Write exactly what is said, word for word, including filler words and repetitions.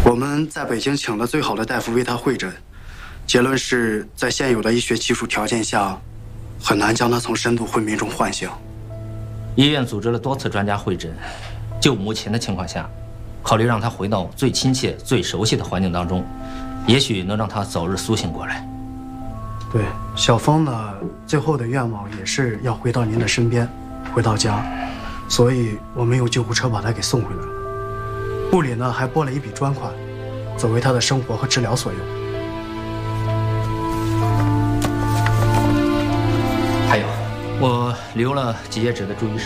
我们在北京请了最好的大夫为他会诊，结论是在现有的医学技术条件下，很难将他从深度昏迷中唤醒。 医院组织了多次专家会诊，就目前的情况下，考虑让他回到最亲切、最熟悉的环境当中，也许能让他早日苏醒过来。 对，小峰呢，最后的愿望也是要回到您的身边，回到家，所以我们用救护车把他给送回来了。部里呢还拨了一笔专款，作为他的生活和治疗所用。 还有，我留了几页纸的注意事。